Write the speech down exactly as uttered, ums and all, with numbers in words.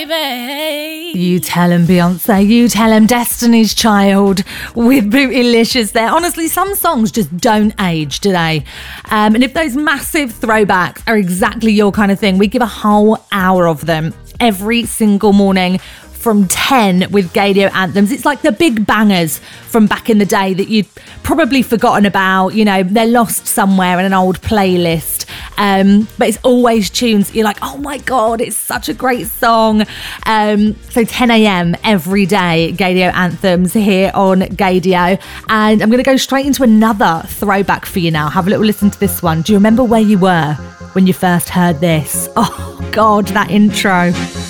You tell him, Beyonce. You tell him, Destiny's Child with Bootylicious there. Honestly, some songs just don't age, do they? Um, and if those massive throwbacks are exactly your kind of thing, we give a whole hour of them every single morning from ten with Gaydio anthems. It's like the big bangers from back in the day that you'd probably forgotten about. You know, they're lost somewhere in an old playlist. Um, but it's always tunes you're like, oh my God, it's such a great song. Um, so ten a.m. every day, Gaydio anthems here on Gaydio. And I'm going to go straight into another throwback for you now. Have a little listen to this one. Do you remember where you were when you first heard this? Oh God, that intro.